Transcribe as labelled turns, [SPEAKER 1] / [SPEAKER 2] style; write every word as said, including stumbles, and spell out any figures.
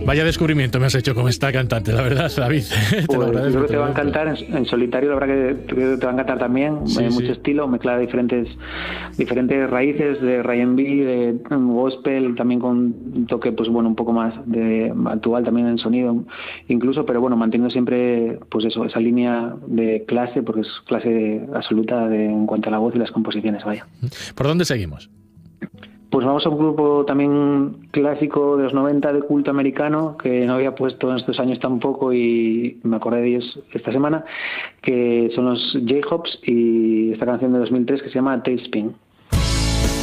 [SPEAKER 1] Vaya descubrimiento me has hecho con esta cantante, la verdad, David. Te
[SPEAKER 2] Pues
[SPEAKER 1] lo agradezco,
[SPEAKER 2] yo creo que
[SPEAKER 1] te
[SPEAKER 2] te va a
[SPEAKER 1] lo agradezco.
[SPEAKER 2] encantar en, en solitario, la verdad que creo que te va a encantar también.
[SPEAKER 1] Sí,
[SPEAKER 2] Eh,
[SPEAKER 1] sí.
[SPEAKER 2] mucho estilo, mezcla diferentes diferentes raíces de R and B, de um, gospel, también con un toque, pues bueno, un poco más de actual también en sonido, incluso, pero bueno, manteniendo siempre, pues eso, esa línea de clase, porque es clase absoluta de, en cuanto a la voz y las composiciones, vaya.
[SPEAKER 1] ¿Por dónde seguimos?
[SPEAKER 2] Pues vamos a un grupo también clásico de los noventa de culto americano que no había puesto en estos años tampoco y me acordé de ellos esta semana, que son los J-Hops y esta canción de dos mil tres que se llama Tailspin.